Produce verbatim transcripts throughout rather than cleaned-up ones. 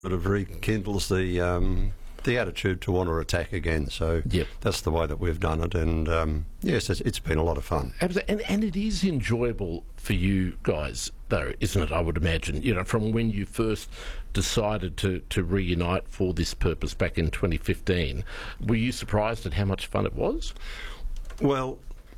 sort of rekindles the um, the attitude to want to attack again. So Yep. that's the way that we've done it, and um, yes, it's, it's been a lot of fun. Abso- And, and it is enjoyable for you guys, though, isn't it? I would imagine, you know, from when you first decided to, to reunite for this purpose back in twenty fifteen, were you surprised at how much fun it was? Well,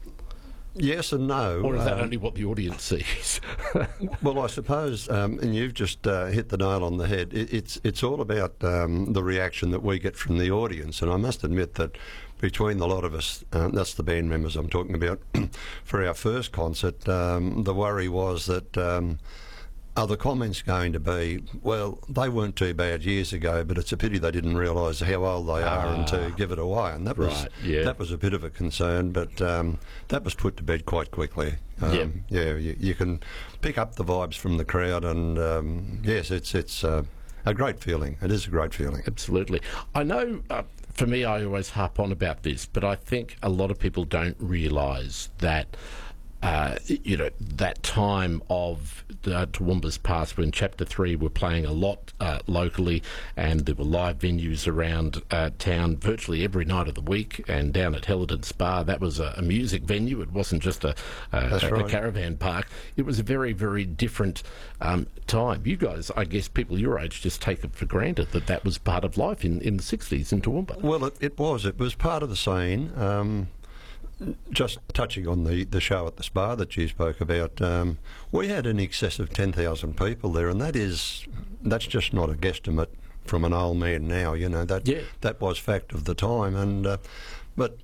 yes and no. Or is that Um, only what the audience sees? Well, I suppose, um, and you've just uh, hit the nail on the head. It, it's it's all about um, the reaction that we get from the audience, and I must admit that between the lot of us, uh, that's the band members I'm talking about, for our first concert, um, the worry was that. Um, Are the comments going to be, well, they weren't too bad years ago, but it's a pity they didn't realise how old they are and to give it away. And that was Right, yeah. that was a bit of a concern, but um, that was put to bed quite quickly. Um, Yep. Yeah, you, you can pick up the vibes from the crowd, and um, yes, it's it's uh, a great feeling. It is a great feeling. Absolutely. I know, uh, for me, I always harp on about this, but I think a lot of people don't realise that. Uh, you know, that time of uh, Toowoomba's past when Chapter three were playing a lot uh, locally, and there were live venues around uh, town virtually every night of the week, and down at Hellerton Spa, that was a, a music venue. It wasn't just a, a, That's a, right. a caravan park. It was a very, very different um, time. You guys, I guess people your age just take it for granted that that was part of life in, in the sixties in Toowoomba. Well, it, it was. It was part of the scene. Um, just touching on the, the show at the Spa that you spoke about, um, we had in excess of ten thousand people there, and that is that's just not a guesstimate from an old man now. You know that Yeah. that was fact of the time, and uh, but.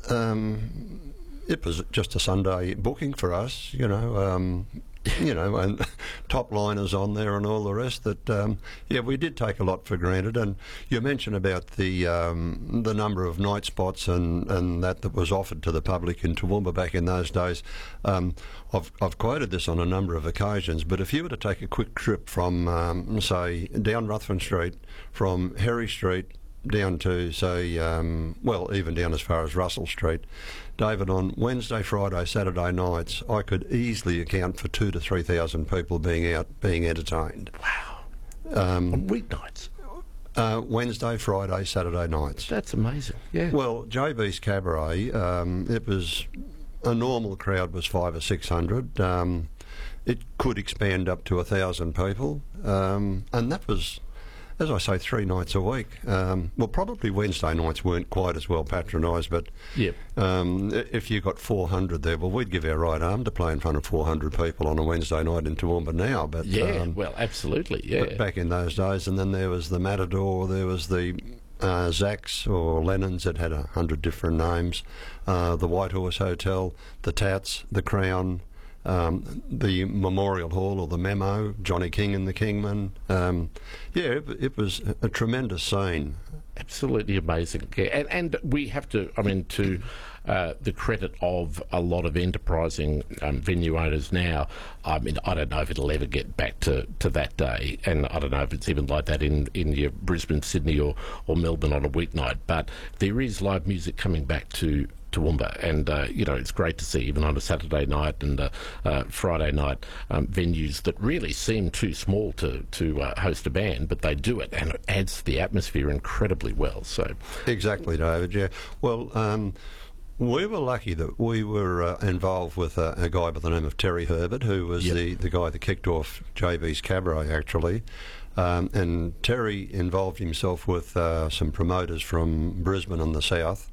Um, it was just a Sunday booking for us, you know, um, you know, and top liners on there and all the rest. That um, yeah, we did take a lot for granted. And you mentioned about the um, the number of night spots and, and that that was offered to the public in Toowoomba back in those days. Um, I've I've quoted this on a number of occasions, but if you were to take a quick trip from um, say down Ruthven Street, from Herrie Street down to, say, um, well, even down as far as Russell Street, David, on Wednesday, Friday, Saturday nights, I could easily account for two to three thousand people being out, being entertained. Wow. Um, On weeknights. uh, Wednesday, Friday, Saturday nights. That's amazing. Yeah. Well, J B's Cabaret, um, it was a normal crowd was five or six hundred. Um, it could expand up to a thousand people, um, and that was, as I say, three nights a week. Um, well, probably Wednesday nights weren't quite as well patronised, but Yep. um, i- if you got four hundred there, well, we'd give our right arm to play in front of four hundred people on a Wednesday night in Toowoomba now. But Yeah, um, well, absolutely, yeah. but back in those days, and then there was the Matador, there was the uh, Zacks or Lennon's that had a hundred different names, uh, the White Horse Hotel, the Tats, the Crown, um, the Memorial Hall or the Memo, Johnny King and the Kingman. Um, yeah, it, it was a tremendous scene. Absolutely amazing. Yeah, and, and we have to, I mean, to uh, the credit of a lot of enterprising um, venue owners now, I mean, I don't know if it'll ever get back to, to that day, and I don't know if it's even like that in, in your Brisbane, Sydney or, or Melbourne on a weeknight, but there is live music coming back to Toowoomba, and uh, you know, it's great to see even on a Saturday night and uh, uh, Friday night um, venues that really seem too small to to uh, host a band, but they do it, and it adds to the atmosphere incredibly well. So Exactly, David, yeah. Well, um, we were lucky that we were uh, involved with a, a guy by the name of Terry Herbert, who was Yep. the, the guy that kicked off J B's Cabaret, actually. Um, and Terry involved himself with uh, some promoters from Brisbane and the south,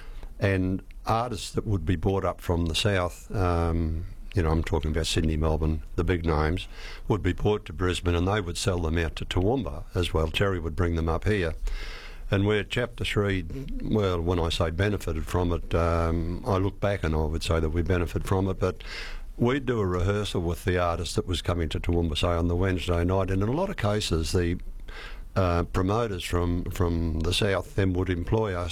and artists that would be brought up from the south, um, you know, I'm talking about Sydney, Melbourne, the big names, would be brought to Brisbane, and they would sell them out to Toowoomba as well. Terry would bring them up here. And where Chapter three, well, when I say benefited from it, um, I look back and I would say that we benefit from it, but we'd do a rehearsal with the artist that was coming to Toowoomba, say, on the Wednesday night, and in a lot of cases the uh, promoters from, from the south then would employ us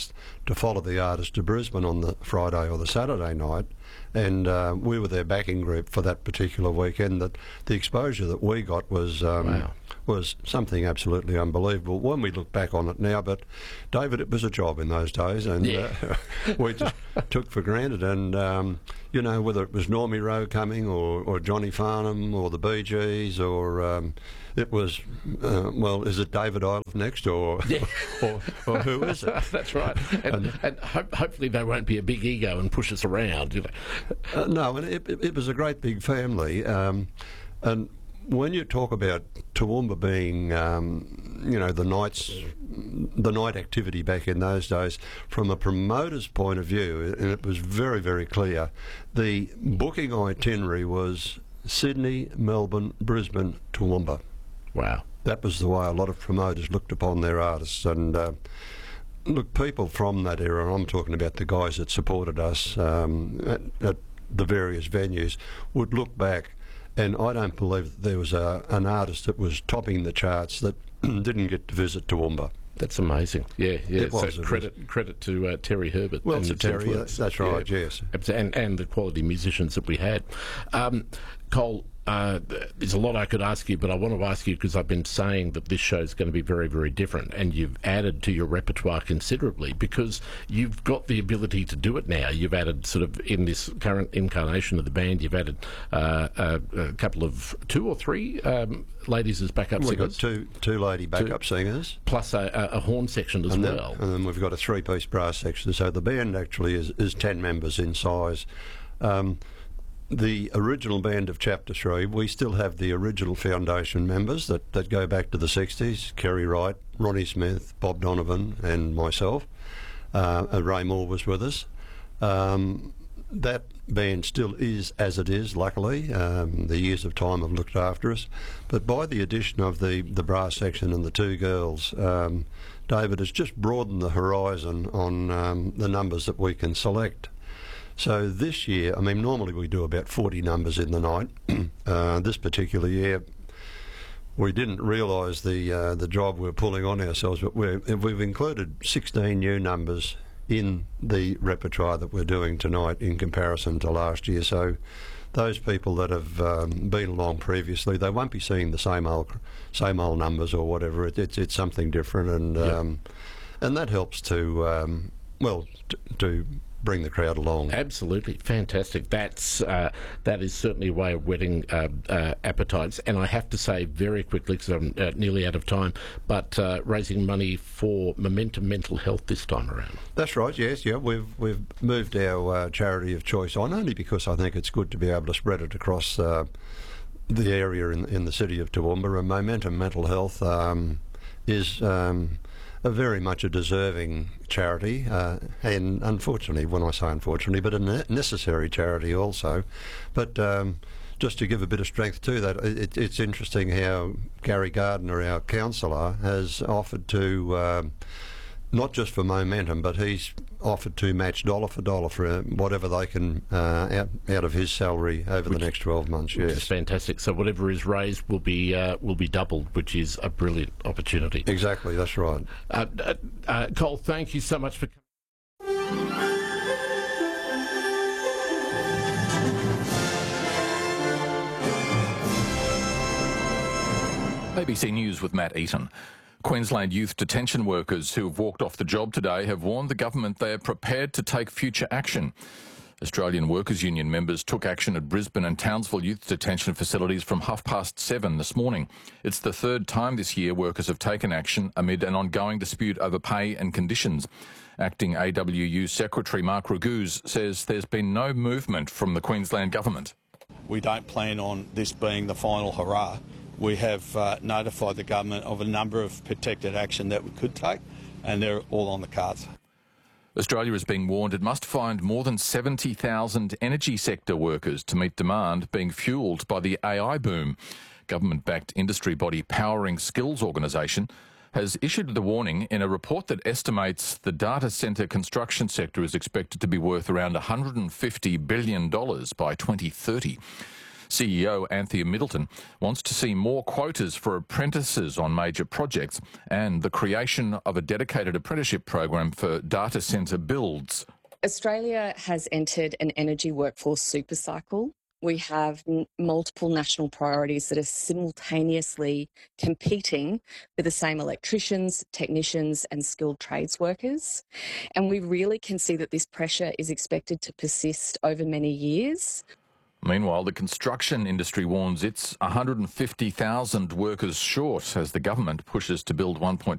to follow the artist to Brisbane on the Friday or the Saturday night, and uh, we were their backing group for that particular weekend. That the exposure that we got was um, Wow. was something absolutely unbelievable when we look back on it now. But David, it was a job in those days, and Yeah. uh, we just took for granted. And um, you know, whether it was Normie Rowe coming, or, or Johnny Farnham, or the Bee Gees, or um, it was uh, well, is it David Iliffe next, or, Yeah. or or who is it? That's right. And, and ho- hopefully they won't be a big ego and push us around. You know. Uh, no, and it, it, it was a great big family. Um, and when you talk about Toowoomba being, um, you know, the nights, the night activity back in those days, from a promoter's point of view, and it was very, very clear, the booking itinerary was Sydney, Melbourne, Brisbane, Toowoomba. Wow. That was the way a lot of promoters looked upon their artists. And uh, look, people from that era, I'm talking about the guys that supported us um, at, at the various venues, would look back, and I don't believe that there was a, an artist that was topping the charts that didn't get to visit Toowoomba. That's amazing. Yeah, yeah. It was, so it credit credit to uh, Terry Herbert. Well, and to its Terry, influence. that's right, yes. And, and the quality musicians that we had. Um, Cole, uh, there's a lot I could ask you, but I want to ask you because I've been saying that this show is going to be very, very different, and you've added to your repertoire considerably because you've got the ability to do it now. You've added sort of in this current incarnation of the band, you've added uh, a, a couple of two or three um, ladies as backup We've singers. got two two lady backup two, singers. Plus a, a, a horn section as and well. Then, and then we've got a three-piece brass section. So the band actually is, is ten members in size. Um, the original band of Chapter three, we still have the original foundation members that, that go back to the sixties, Kerry Wright, Ronnie Smith, Bob Donovan and myself. Uh, and Ray Moore was with us. Um, that band still is as it is, luckily. Um, the years of time have looked after us. But by the addition of the, the brass section and the two girls, um, David has just broadened the horizon on um, the numbers that we can select. So this year, I mean, normally we do about forty numbers in the night. uh, this particular year, we didn't realise the uh, the job we're pulling on ourselves, but we're, we've included sixteen new numbers in the repertoire that we're doing tonight in comparison to last year. So those people that have um, been along previously, they won't be seeing the same old same old numbers or whatever. It, it's it's something different, and Yep. um, and that helps to um, well t- to bring the crowd along. Absolutely fantastic. That's uh, that is certainly a way of whetting uh, uh, appetites. And I have to say very quickly, because I'm uh, nearly out of time, but uh, raising money for Momentum Mental Health this time around. That's right. Yes, yeah. We've we've moved our uh, charity of choice on only because I think it's good to be able to spread it across uh, the area in in the city of Toowoomba. And Momentum Mental Health um, is. Um, A very much a deserving charity, uh, and unfortunately, when I say unfortunately, but a ne- necessary charity also. But um, just to give a bit of strength to that, it, it's interesting how Gary Gardner, our councillor, has offered to, um, not just for Momentum, but he's offered to match dollar for dollar for uh, whatever they can uh, out, out of his salary over Which- the next twelve months. Which is Yes, fantastic. So whatever is raised will be uh, will be doubled, which is a brilliant opportunity. exactly. That's right. Uh, uh, uh, Cole, thank you so much for coming. A B C News with Matt Eaton. Queensland youth detention workers who have walked off the job today have warned the government they are prepared to take future action. Australian Workers Union members took action at Brisbane and Townsville youth detention facilities from half past seven this morning. It's the third time this year workers have taken action amid an ongoing dispute over pay and conditions. Acting A W U Secretary Mark Raguse says there's been no movement from the Queensland government. We don't plan on this being the final hurrah. We have uh, notified the government of a number of protected action that we could take, and they're all on the cards. Australia is being warned it must find more than seventy thousand energy sector workers to meet demand being fuelled by the A I boom. Government-backed industry body Powering Skills organisation has issued the warning in a report that estimates the data centre construction sector is expected to be worth around one hundred fifty billion dollars by twenty thirty. C E O Anthea Middleton wants to see more quotas for apprentices on major projects and the creation of a dedicated apprenticeship program for data centre builds. Australia has entered an energy workforce supercycle. We have n- multiple national priorities that are simultaneously competing for the same electricians, technicians and skilled trades workers. And we really can see that this pressure is expected to persist over many years. Meanwhile, the construction industry warns it's one hundred fifty thousand workers short as the government pushes to build one point